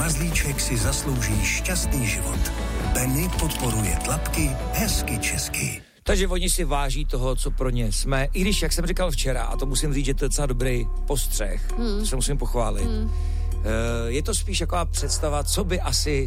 mazlíček si zaslouží šťastný život. Penny podporuje tlapky hezky česky. Takže oni si váží toho, co pro ně jsme. I když, jak jsem říkal včera, a to musím říct, že to je docela dobrý postřeh, to se musím pochválit. Je to spíš taková představa, co by asi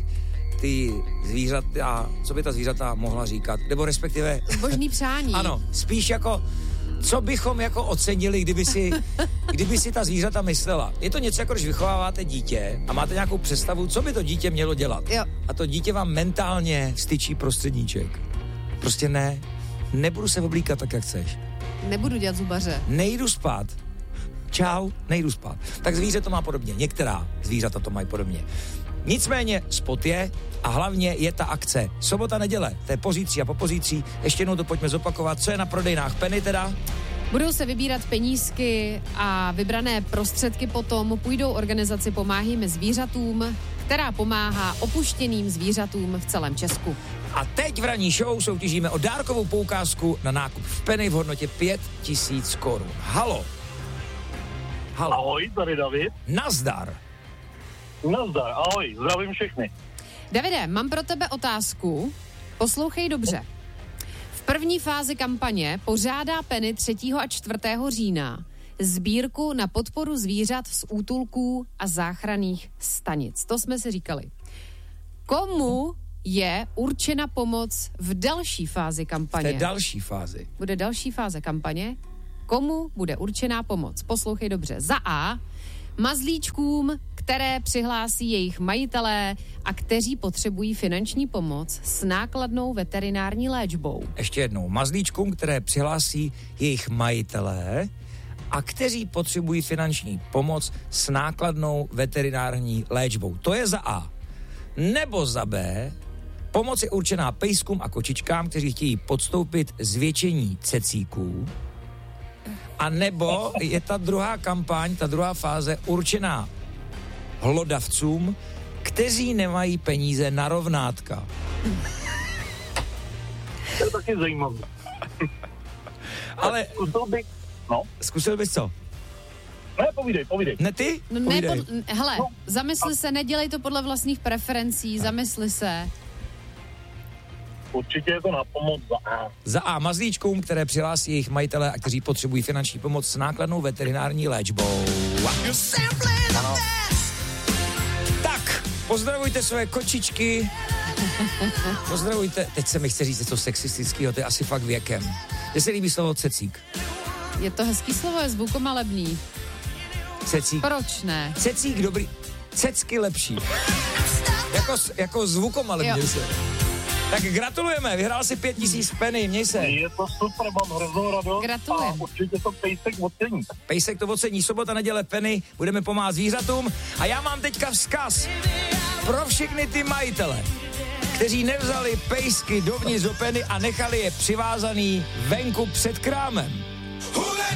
co by ta zvířata mohla říkat, nebo respektive... Božný přání. Ano, spíš jako, co bychom jako ocenili, kdyby si ta zvířata myslela. Je to něco, jako když vychováváte dítě a máte nějakou představu, co by to dítě mělo dělat. Jo. A to dítě vám mentálně styčí prostředníček. Prostě nebudu se oblíkat tak, jak chceš. Nebudu dělat zubaře. Nejdu spát. Čau, nejdu spát. Tak zvíře to má podobně. Některá zvířata to mají podobně. Nicméně spot je a hlavně je ta akce. Sobota, neděle, to je pozítří a po pozítří. Ještě jednou to pojďme zopakovat. Co je na prodejnách Penny teda? Budou se vybírat penízky a vybrané prostředky potom půjdou organizaci Pomáhejme zvířatům, která pomáhá opuštěným zvířatům v celém Česku. A teď v ranní show soutěžíme o dárkovou poukázku na nákup v Penny v hodnotě 5 000 korun. Halo. Ahoj, tady David. Nazdar. Nazdar, ahoj, zdravím všechny. Davide, mám pro tebe otázku. Poslouchej dobře. V první fázi kampaně pořádá Penny 3. a 4. října sbírku na podporu zvířat z útulků a záchranných stanic. To jsme si říkali. Komu je určena pomoc v další fázi kampaně? V té další fázi. Bude další fáze kampaně. Komu bude určená pomoc? Poslouchej dobře. Za A. Mazlíčkům, které přihlásí jejich majitelé a kteří potřebují finanční pomoc s nákladnou veterinární léčbou. Ještě jednou. Mazlíčkům, které přihlásí jejich majitelé a kteří potřebují finanční pomoc s nákladnou veterinární léčbou. To je za A. Nebo za B. Pomoc je určená pejskům a kočičkám, kteří chtějí podstoupit zvětšení cecíků. A nebo je ta druhá kampaň, ta druhá fáze určená hlodavcům, kteří nemají peníze na rovnátka. To je taky zajímavé. Ale zkusil bys co? Ne, povídej. Ne ty? Hele, zamysli se, nedělej to podle vlastních preferencí, zamysli se. Určitě je to na pomoc za A. Za A mazlíčkům, které přihlásí jejich majitelé a kteří potřebují finanční pomoc s nákladnou veterinární léčbou. Ano. Tak, pozdravujte své kočičky. Pozdravujte, teď se mi chce říct něco sexistického, to je asi fakt věkem. Mně se líbí slovo cecík. Je to hezký slovo, je zvukomalebný. Cecík. Proč ne? Cecík dobrý, cecky lepší. Jako zvukomalebně se. Tak gratulujeme, vyhrál si 5 000 Penny, měj se. Je to super, mám hroznou radost. Gratulujem. A určitě to pejsek ocení. Pejsek to ocení, sobota, neděle Penny, budeme pomáhat zvířatům. A já mám teďka vzkaz pro všechny ty majitele, kteří nevzali pejsky dovnitř do Penny a nechali je přivázaný venku před krámem.